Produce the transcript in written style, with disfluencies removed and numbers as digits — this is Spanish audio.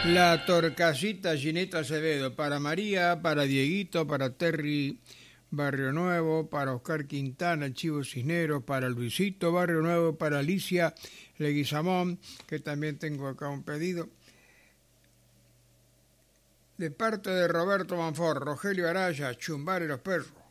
La Torcasita Gineta Acevedo, para María, para Dieguito, para Terry Barrio Nuevo, para Oscar Quintana, Chivo Cisneros, para Luisito Barrio Nuevo, para Alicia Leguizamón, que también tengo acá un pedido. De parte de Roberto Manfort, Rogelio Araya, Chumbar y los Perros.